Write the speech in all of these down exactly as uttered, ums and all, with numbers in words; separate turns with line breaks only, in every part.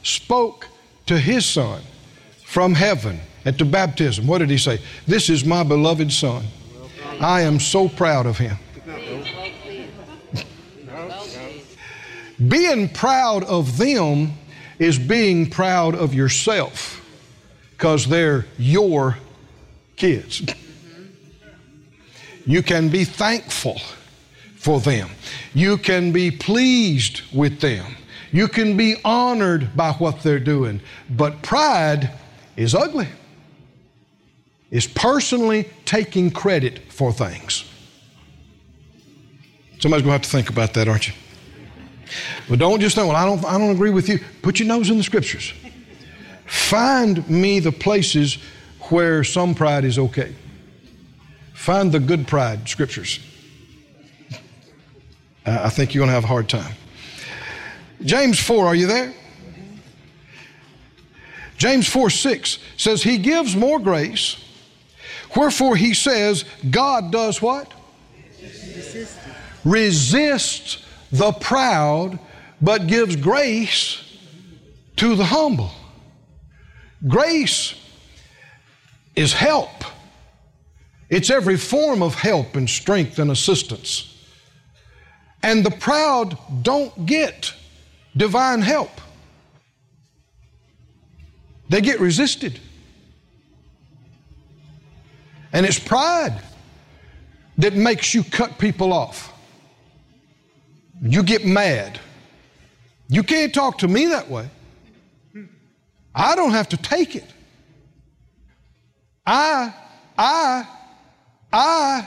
spoke to his son from heaven at the baptism. What did he say? This is my beloved son. I am so proud of him. Being proud of them is being proud of yourself, because they're your kids. You can be thankful for them. You can be pleased with them. You can be honored by what they're doing. But pride is ugly. It's personally taking credit for things. Somebody's going to have to think about that, aren't you? But don't just say, well, I don't, I don't agree with you. Put your nose in the Scriptures. Find me the places where some pride is okay. Find the good pride Scriptures. Uh, I think you're going to have a hard time. James four, are you there? James four six says, he gives more grace. Wherefore he says, God does what? Resist. Resists the proud, but gives grace to the humble. Grace is help. It's every form of help and strength and assistance. And the proud don't get divine help. They get resisted. And it's pride that makes you cut people off. You get mad. You can't talk to me that way. I don't have to take it. I, I, I.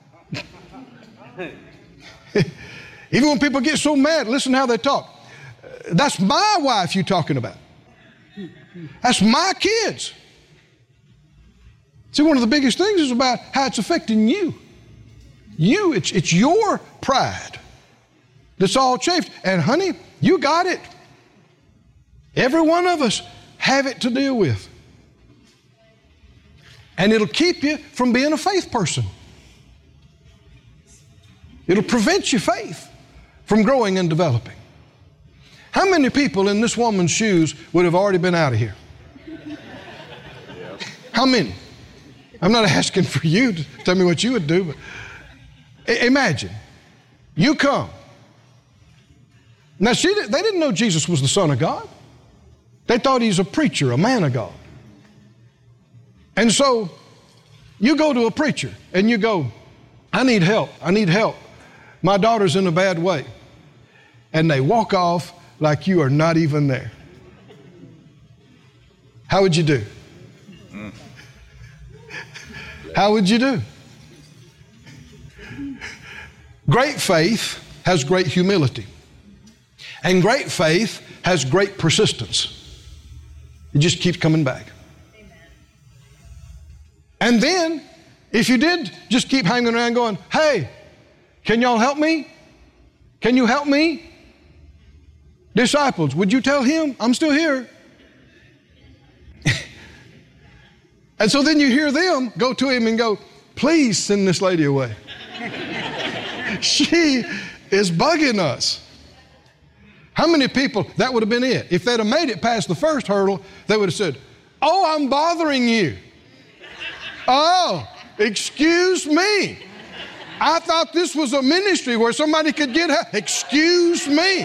Even when people get so mad, listen how they talk. That's my wife you're talking about. That's my kids. See, one of the biggest things is about how it's affecting you. You, it's, it's your pride that's all chafed. And honey, you got it. Every one of us have it to deal with. And it'll keep you from being a faith person. It'll prevent your faith from growing and developing. How many people in this woman's shoes would have already been out of here? How many? I'm not asking for you to tell me what you would do, but imagine, you come. Now, she, they didn't know Jesus was the Son of God. They thought he's a preacher, a man of God. And so you go to a preacher and you go, I need help, I need help. My daughter's in a bad way. And they walk off like you are not even there. How would you do? How would you do? Great faith has great humility. And great faith has great persistence. It just keeps coming back. Amen. And then, if you did just keep hanging around going, hey, can y'all help me? Can you help me? Disciples, would you tell him I'm still here? And so then you hear them go to him and go, please send this lady away. She is bugging us. How many people, that would have been it. If they'd have made it past the first hurdle, they would have said, oh, I'm bothering you. Oh, excuse me. I thought this was a ministry where somebody could get help. Excuse me.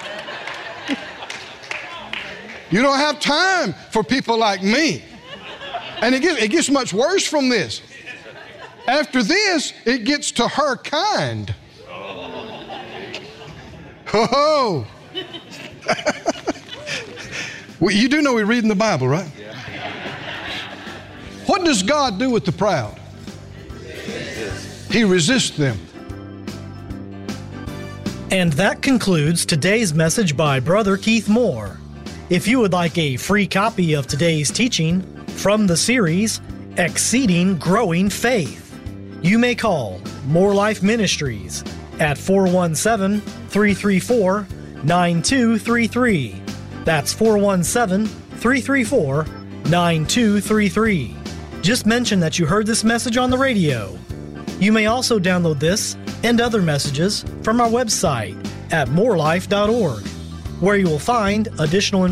You don't have time for people like me. And it gets, it gets much worse from this. After this, it gets to her kind. Oh. Well, you do know we read in the Bible, right? Yeah. What does God do with the proud? He resists them.
And that concludes today's message by Brother Keith Moore. If you would like a free copy of today's teaching from the series, Exceeding Growing Faith, you may call More Life Ministries at four one seven, three three four, nine two three three. That's four one seven, three three four, nine two three three. Just mention that you heard this message on the radio. You may also download this and other messages from our website at more life dot org, where you will find additional information